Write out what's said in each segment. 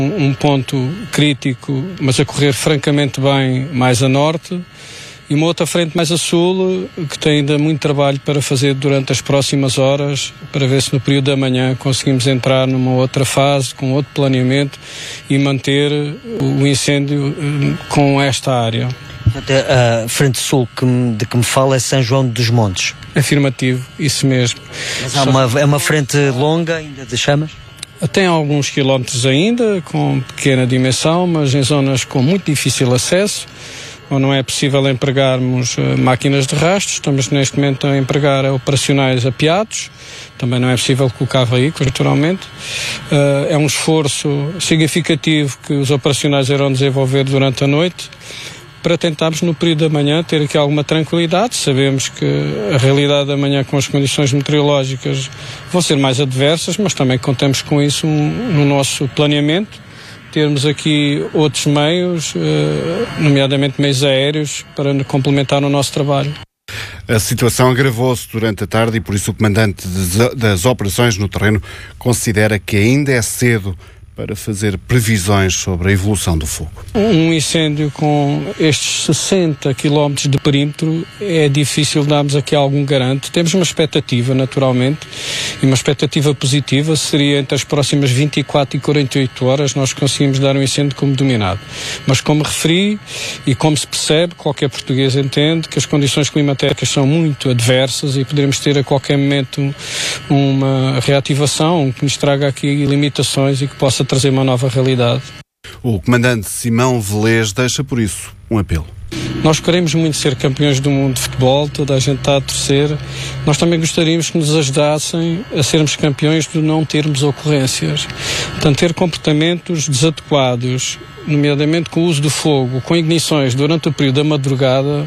um ponto crítico, mas a correr francamente bem mais a norte, e uma outra frente mais a sul, que tem ainda muito trabalho para fazer durante as próximas horas, para ver se no período da manhã conseguimos entrar numa outra fase, com outro planeamento e manter o incêndio com esta área. A frente sul de que me fala é São João dos Montes. Afirmativo, isso mesmo. Mas é uma frente longa ainda de chamas? Tem alguns quilómetros ainda, com pequena dimensão, mas em zonas com muito difícil acesso, onde não é possível empregarmos máquinas de rastro. Estamos neste momento a empregar operacionais apiados, também não é possível colocar veículos, naturalmente. É um esforço significativo que os operacionais irão desenvolver durante a noite, para tentarmos no período da manhã ter aqui alguma tranquilidade. Sabemos que a realidade da manhã com as condições meteorológicas vão ser mais adversas, mas também contamos com isso no nosso planeamento, termos aqui outros meios, nomeadamente meios aéreos, para complementar o nosso trabalho. A situação agravou-se durante a tarde e por isso o comandante das operações no terreno considera que ainda é cedo para fazer previsões sobre a evolução do fogo. Um incêndio com estes 60 km de perímetro é difícil darmos aqui algum garante. Temos uma expectativa, naturalmente, e uma expectativa positiva seria entre as próximas 24 e 48 horas nós conseguimos dar um incêndio como dominado. Mas como referi e como se percebe, qualquer português entende que as condições climatéricas são muito adversas e poderemos ter a qualquer momento uma reativação que nos traga aqui limitações e que possa trazer uma nova realidade. O comandante Simão Velez deixa por isso um apelo. Nós queremos muito ser campeões do mundo de futebol, toda a gente está a torcer. Nós também gostaríamos que nos ajudassem a sermos campeões de não termos ocorrências. Portanto, ter comportamentos desadequados, nomeadamente com o uso do fogo, com ignições durante o período da madrugada,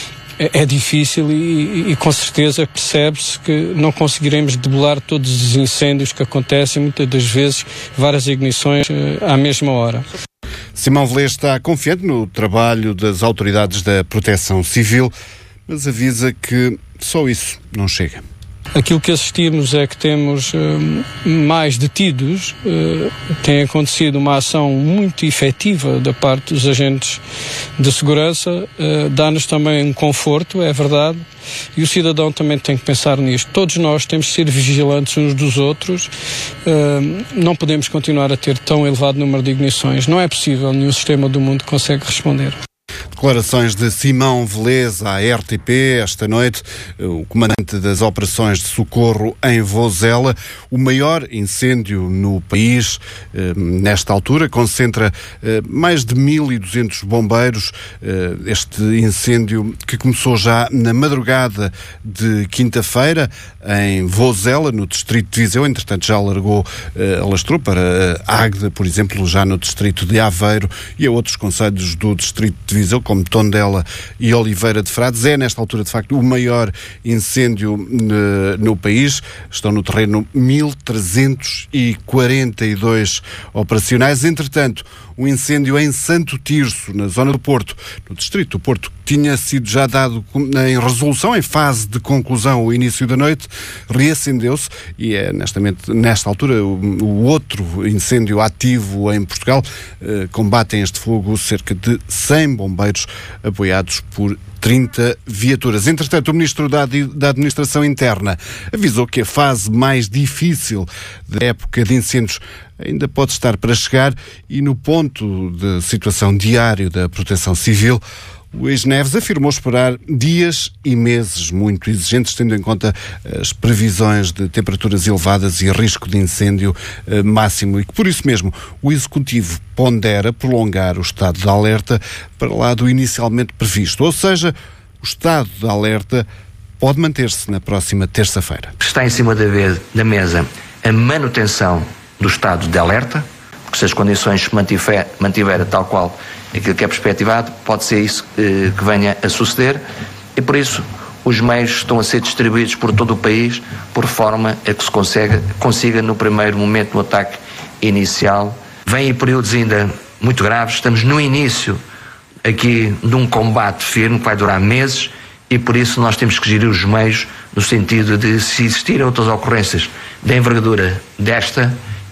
é difícil e com certeza percebe-se que não conseguiremos debelar todos os incêndios que acontecem, muitas das vezes várias ignições à mesma hora. Simão Velez está confiante no trabalho das autoridades da Proteção Civil, mas avisa que só isso não chega. Aquilo que assistimos é que temos mais detidos, tem acontecido uma ação muito efetiva da parte dos agentes de segurança, dá-nos também um conforto, é verdade, e o cidadão também tem que pensar nisto. Todos nós temos de ser vigilantes uns dos outros, não podemos continuar a ter tão elevado número de ignições, não é possível, nenhum sistema do mundo consegue responder. Declarações de Simão Velez à RTP esta noite, o comandante das operações de socorro em Vozela. O maior incêndio no país, nesta altura, concentra mais de 1.200 bombeiros. Este incêndio que começou já na madrugada de quinta-feira em Vozela, no distrito de Viseu, entretanto já alastrou para Águeda, por exemplo, já no distrito de Aveiro e a outros concelhos do distrito de Viseu, como Tondela e Oliveira de Frades. É, nesta altura, de facto, o maior incêndio no país. Estão no terreno 1.342 operacionais. Entretanto, um incêndio em Santo Tirso, na zona do Porto, no distrito do Porto, tinha sido já dado em resolução, em fase de conclusão ao início da noite, reacendeu-se e é, nesta altura, o outro incêndio ativo em Portugal. Combatem este fogo cerca de 100 bombeiros apoiados por 30 viaturas. Entretanto, o Ministro da Administração Interna avisou que a fase mais difícil da época de incêndios ainda pode estar para chegar e no ponto de situação diário da Proteção Civil, Luís Neves afirmou esperar dias e meses muito exigentes, tendo em conta as previsões de temperaturas elevadas e risco de incêndio máximo e que, por isso mesmo, o Executivo pondera prolongar o estado de alerta para lá do inicialmente previsto. Ou seja, o estado de alerta pode manter-se na próxima terça-feira. Está em cima da mesa a manutenção do estado de alerta, porque se as condições se mantiverem tal qual aquilo que é perspectivado, pode ser isso que venha a suceder e por isso os meios estão a ser distribuídos por todo o país por forma a que se consiga no primeiro momento, no ataque inicial. Vêm períodos ainda muito graves, estamos no início aqui de um combate firme que vai durar meses e por isso nós temos que gerir os meios no sentido de, se existirem outras ocorrências da envergadura desta,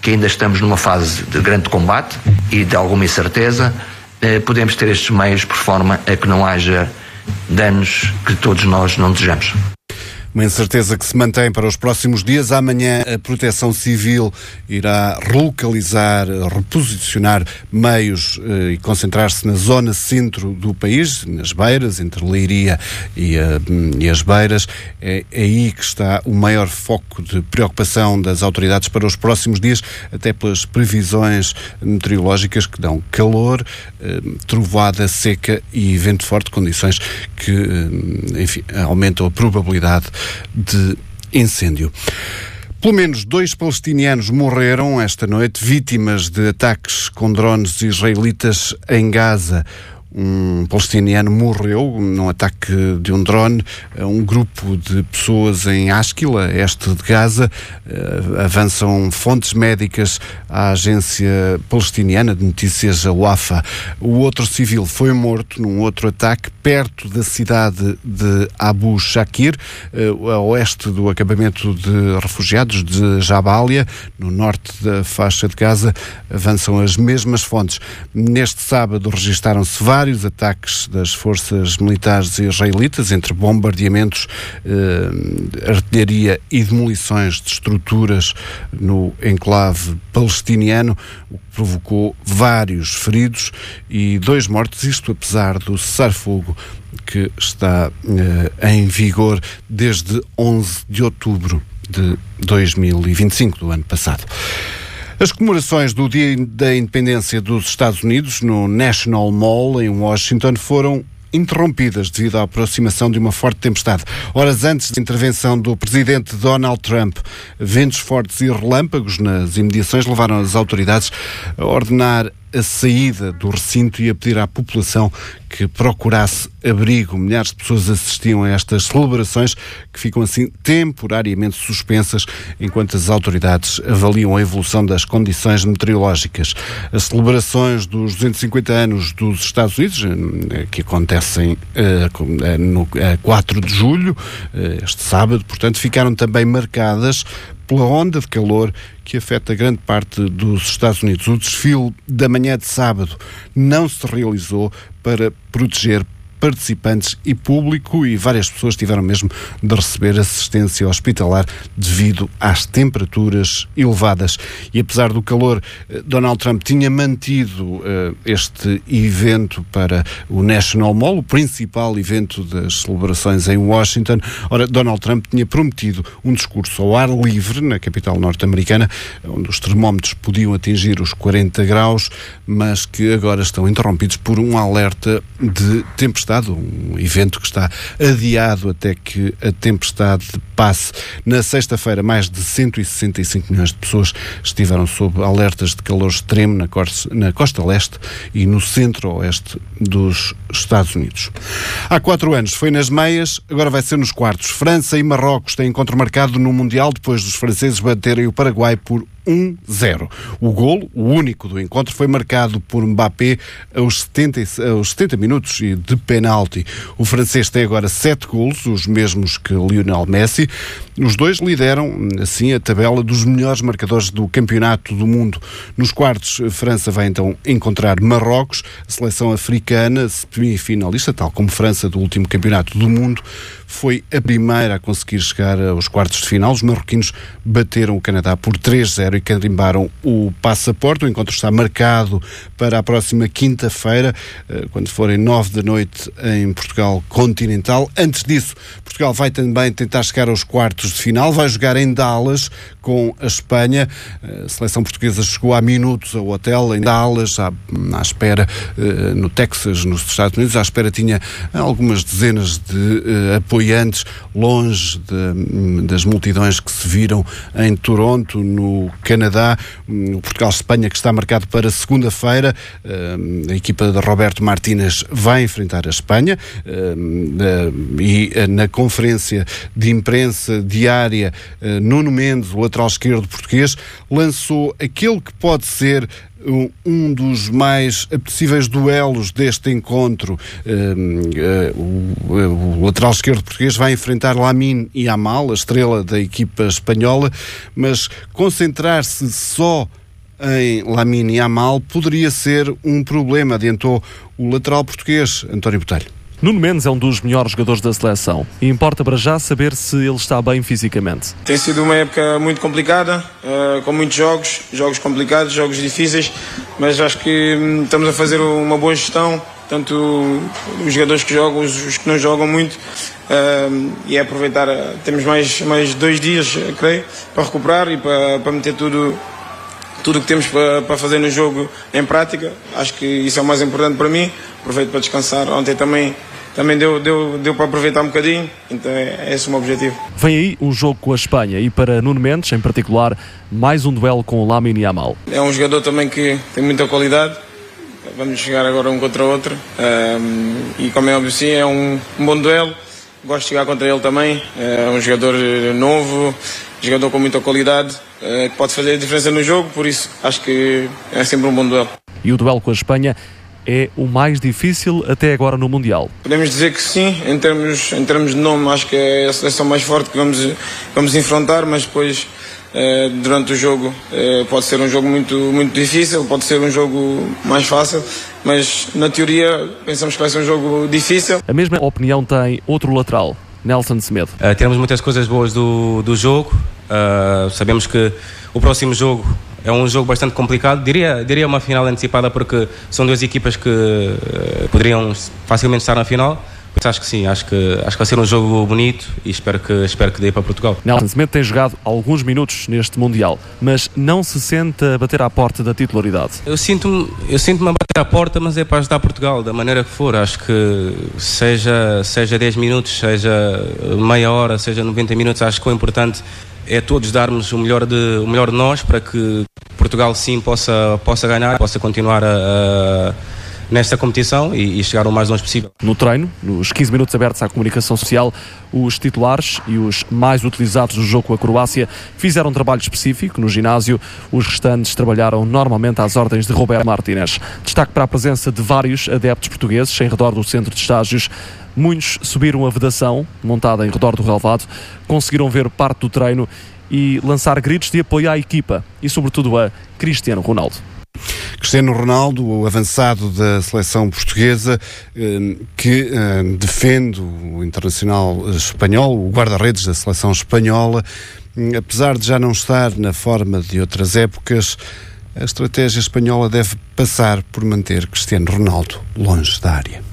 que ainda estamos numa fase de grande combate e de alguma incerteza, podemos ter estes meios por forma a que não haja danos que todos nós não desejamos. Uma incerteza que se mantém para os próximos dias. Amanhã a Proteção Civil irá relocalizar, reposicionar meios e concentrar-se na zona centro do país, nas beiras, entre Leiria e as beiras. É aí que está o maior foco de preocupação das autoridades para os próximos dias, até pelas previsões meteorológicas que dão calor, trovoada seca e vento forte, condições que, enfim, aumentam a probabilidade de incêndio. Pelo menos 2 palestinianos morreram esta noite, vítimas de ataques com drones israelitas em Gaza. Um palestiniano morreu num ataque de um drone a um grupo de pessoas em Asquila, este de Gaza. Avançam fontes médicas à agência palestiniana de notícias, a Wafa. O outro civil foi morto num outro ataque perto da cidade de Abu Shakir, a oeste do acampamento de refugiados de Jabalia, no norte da faixa de Gaza. Avançam as mesmas fontes. Neste sábado registaram-se vários ataques das forças militares israelitas, entre bombardeamentos, artilharia e demolições de estruturas no enclave palestiniano, o que provocou vários feridos e 2 mortos, isto apesar do cessar-fogo que está em vigor desde 11 de outubro de 2025, do ano passado. As comemorações do Dia da Independência dos Estados Unidos no National Mall, em Washington, foram interrompidas devido à aproximação de uma forte tempestade. Horas antes da intervenção do presidente Donald Trump, ventos fortes e relâmpagos nas imediações levaram as autoridades a ordenar a saída do recinto e a pedir à população que procurasse abrigo. Milhares de pessoas assistiam a estas celebrações que ficam assim temporariamente suspensas enquanto as autoridades avaliam a evolução das condições meteorológicas. As celebrações dos 250 anos dos Estados Unidos, que acontecem no 4 de julho, este sábado, portanto, ficaram também marcadas pela onda de calor que afeta grande parte dos Estados Unidos. O desfile da manhã de sábado não se realizou para proteger participantes e público, e várias pessoas tiveram mesmo de receber assistência hospitalar devido às temperaturas elevadas. E apesar do calor, Donald Trump tinha mantido este evento para o National Mall, o principal evento das celebrações em Washington. Ora, Donald Trump tinha prometido um discurso ao ar livre na capital norte-americana, onde os termómetros podiam atingir os 40 graus, mas que agora estão interrompidos por um alerta de tempestade, um evento que está adiado até que a tempestade passe. Na sexta-feira, mais de 165 milhões de pessoas estiveram sob alertas de calor extremo na costa leste e no centro-oeste dos Estados Unidos. Há 4 anos foi nas meias, agora vai ser nos quartos. França e Marrocos têm encontro marcado no Mundial depois dos franceses baterem o Paraguai por 1-0. O golo, o único do encontro, foi marcado por Mbappé aos 70 minutos e de penalti. O francês tem agora 7 golos, os mesmos que Lionel Messi. Os dois lideram, assim, a tabela dos melhores marcadores do Campeonato do Mundo. Nos quartos, a França vai então encontrar Marrocos, a seleção africana, semifinalista, tal como França do último Campeonato do Mundo, foi a primeira a conseguir chegar aos quartos de final. Os marroquinos bateram o Canadá por 3-0 e carimbaram o passaporte. O encontro está marcado para a próxima quinta-feira, quando forem 9 da noite em Portugal continental. Antes disso, Portugal vai também tentar chegar aos quartos de final. Vai jogar em Dallas com a Espanha. A seleção portuguesa chegou há minutos ao hotel em Dallas, à espera, no Texas, nos Estados Unidos. À espera tinha algumas dezenas de apoiantes, longe das multidões que se viram em Toronto, no Canadá. O Portugal-Espanha, que está marcado para segunda-feira. A equipa de Roberto Martínez vai enfrentar a Espanha e na conferência de imprensa diária, Nuno Mendes, o lateral esquerdo português, lançou aquele que pode ser um dos mais apetecíveis duelos deste encontro. O lateral esquerdo português vai enfrentar Lamine Yamal, a estrela da equipa espanhola, mas concentrar-se só em Lamine Yamal poderia ser um problema, adiantou o lateral português, António Botelho. Nuno Mendes é um dos melhores jogadores da seleção e importa para já saber se ele está bem fisicamente. Tem sido uma época muito complicada, com muitos jogos complicados, jogos difíceis, mas acho que estamos a fazer uma boa gestão, tanto os jogadores que jogam, os que não jogam muito, e é aproveitar. Temos mais 2 dias, creio, para recuperar e para meter tudo o que temos para fazer no jogo em prática. Acho que isso é o mais importante para mim. Aproveito para descansar. Ontem também deu para aproveitar um bocadinho, então é esse o meu objetivo. Vem aí um jogo com a Espanha e para Nuno Mendes, em particular, mais um duelo com o Lamine Yamal. É um jogador também que tem muita qualidade, vamos chegar agora um contra o outro, e como é óbvio sim, é um bom duelo, gosto de chegar contra ele também, é um jogador novo, jogador com muita qualidade, que pode fazer a diferença no jogo, por isso acho que é sempre um bom duelo. E o duelo com a Espanha é o mais difícil até agora no Mundial. Podemos dizer que sim, em termos de nome, acho que é a seleção mais forte que vamos enfrentar, mas depois, durante o jogo, pode ser um jogo muito, muito difícil, pode ser um jogo mais fácil, mas na teoria pensamos que vai ser um jogo difícil. A mesma opinião tem outro lateral, Nelson Semedo. Temos muitas coisas boas do jogo, sabemos que o próximo jogo é um jogo bastante complicado, diria uma final antecipada, porque são 2 equipas que poderiam facilmente estar na final. Pois acho que sim, acho que vai ser um jogo bonito e espero que dê para Portugal. Nelson Semedo tem jogado alguns minutos neste Mundial, mas não se sente a bater à porta da titularidade. Eu sinto-me a bater à porta, mas é para ajudar Portugal, da maneira que for. Acho que seja 10 minutos, seja meia hora, seja 90 minutos, acho que o importante é todos darmos o melhor de nós para que Portugal sim possa ganhar, possa continuar nesta competição e chegar o mais longe possível. No treino, nos 15 minutos abertos à comunicação social, os titulares e os mais utilizados do jogo com a Croácia fizeram um trabalho específico no ginásio. Os restantes trabalharam normalmente às ordens de Roberto Martínez. Destaque para a presença de vários adeptos portugueses em redor do centro de estágios. Muitos subiram a vedação montada em redor do relvado, conseguiram ver parte do treino e lançar gritos de apoio à equipa e sobretudo a Cristiano Ronaldo. Cristiano Ronaldo, o avançado da seleção portuguesa, que defende o internacional espanhol, o guarda-redes da seleção espanhola. Apesar de já não estar na forma de outras épocas, a estratégia espanhola deve passar por manter Cristiano Ronaldo longe da área.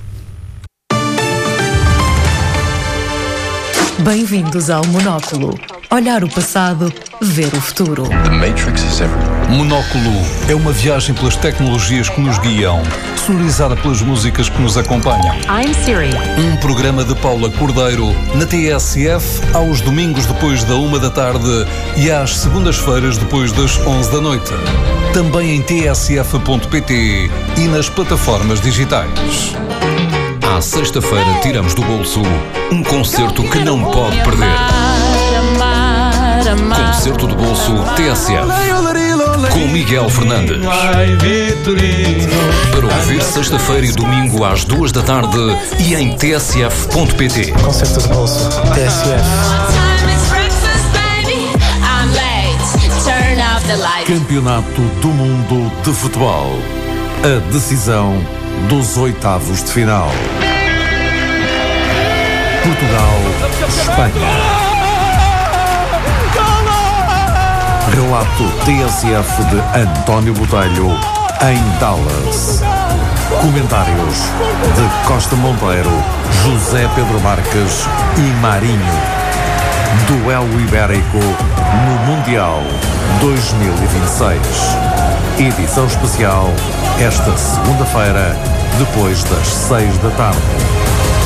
Bem-vindos ao Monóculo. Olhar o passado, ver o futuro. The Matrix is everywhere. Monóculo é uma viagem pelas tecnologias que nos guiam, sonorizada pelas músicas que nos acompanham. I'm Siri. Um programa de Paula Cordeiro na TSF aos domingos depois da 1h e às segundas-feiras depois das 11h. Também em tsf.pt e nas plataformas digitais. À sexta-feira tiramos do bolso um concerto que não pode perder. Concerto do bolso TSF com Miguel Fernandes. Para ouvir sexta-feira e domingo às 2h e em tsf.pt. Concerto do bolso TSF. Campeonato do Mundo de Futebol. A decisão dos 8avos de final. Portugal, Espanha. Relato TSF de António Botelho em Dallas. Comentários de Costa Monteiro, José Pedro Marques e Marinho. Duelo Ibérico no Mundial 2026. Edição especial esta segunda-feira, depois das 6h.